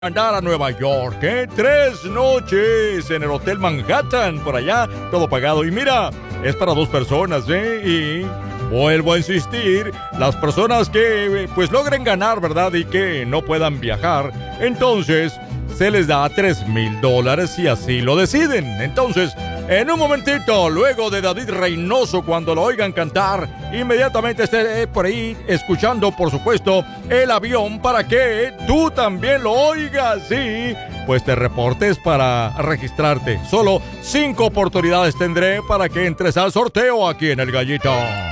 Andar a Nueva York, 3 noches en el Hotel Manhattan, por allá, todo pagado. Y mira, es para 2 personas, Y vuelvo a insistir, las personas que pues logren ganar, ¿verdad? Y que no puedan viajar, entonces se les da $3,000 si así lo deciden. Entonces, en un momentito, luego de David Reynoso, cuando lo oigan cantar, inmediatamente esté por ahí escuchando, por supuesto, el avión para que tú también lo oigas, sí. Pues te reportes para registrarte. Solo 5 oportunidades tendré para que entres al sorteo aquí en El Gallito.